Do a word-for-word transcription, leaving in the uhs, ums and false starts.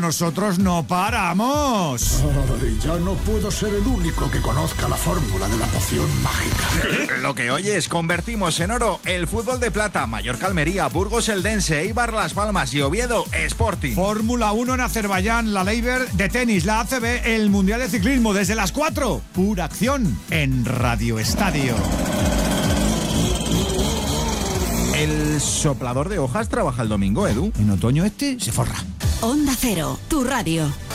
nosotros no paramos. Ay, ya no puedo ser el único que conozca la fórmula de la poción mágica. Lo que oyes, convertimos en oro el fútbol de plata, Mallorca, Almería, Burgos, Eldense, Eibar, Las Palmas y Oviedo, Sporting. Fórmula uno en Azerbaiyán, la Leiber de tenis, la A C B, el Mundial de Ciclismo, desde las cuatro. Pura acción en Radio Estadio. El soplador de hojas trabaja el domingo, Edu. En otoño este se forra. Onda Cero, tu radio.